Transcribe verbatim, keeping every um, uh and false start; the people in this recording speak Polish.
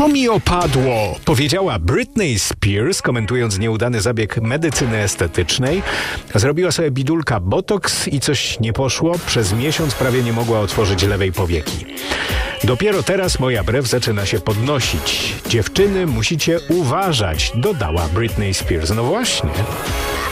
Wszystko mi opadło, powiedziała Britney Spears, komentując nieudany zabieg medycyny estetycznej. Zrobiła sobie bidulka botoks i coś nie poszło. Przez miesiąc prawie nie mogła otworzyć lewej powieki. Dopiero teraz moja brew zaczyna się podnosić. Dziewczyny, musicie uważać, dodała Britney Spears. No właśnie.